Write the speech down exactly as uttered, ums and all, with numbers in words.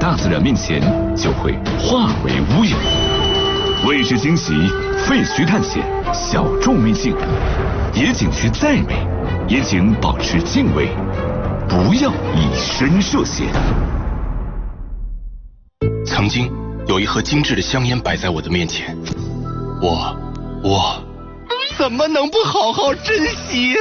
大自然面前就会化为乌有。未知惊喜，废墟探险，小众秘境，野景区再美，也请保持敬畏，不要以身涉险。 曾经有一盒精致的香烟摆在我的面前，我我怎么能不好好珍惜？